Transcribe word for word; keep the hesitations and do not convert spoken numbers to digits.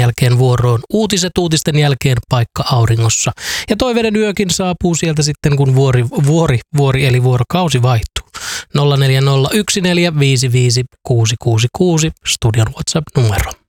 jälkeen vuoroon uutiset, uutisten jälkeen paikka auringossa. Ja toiveiden yökin saapuu sieltä sitten, kun vuori, vuori, vuori eli vuorokausi vaihtuu. nolla neljä nolla yksi neljä viisi viisi kuusi kuusi kuusi studion WhatsApp-numero.